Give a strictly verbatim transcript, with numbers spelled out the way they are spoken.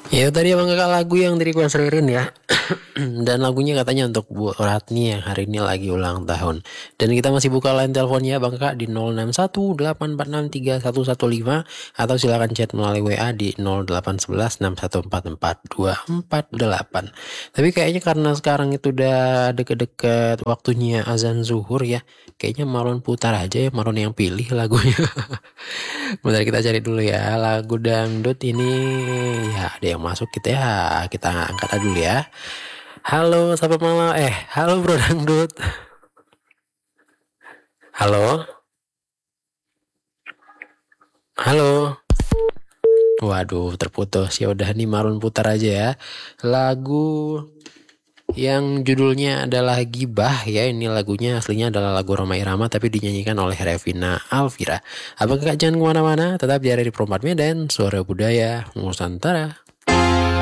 Ya tadi emang kakak lagu yang dari request Ririn ya. Dan lagunya katanya untuk Bu Ratni yang hari ini lagi ulang tahun. Dan kita masih buka line teleponnya Bang Kakak di nol enam satu delapan empat enam tiga satu satu lima atau silakan chat melalui W A di nol delapan satu satu enam satu empat empat dua empat delapan. Tapi kayaknya karena sekarang itu udah deket-deket waktunya azan zuhur ya. Kayaknya Marlon putar aja ya, Marlon yang pilih lagunya. Bentar kita cari dulu ya lagu dangdut ini. Ya ada yang masuk kita ya, kita angkat aja dulu ya. Halo selamat malam. Eh halo bro dangdut. Halo. Halo. Waduh terputus. Ya udah nih Marlon putar aja ya. Lagu yang judulnya adalah Gibah ya. Ini lagunya aslinya adalah lagu Rhoma Irama tapi dinyanyikan oleh Revina Alvira. Abang kakak jangan kemana-mana, tetap di area di Perempat Medan, Suara Budaya Nusantara.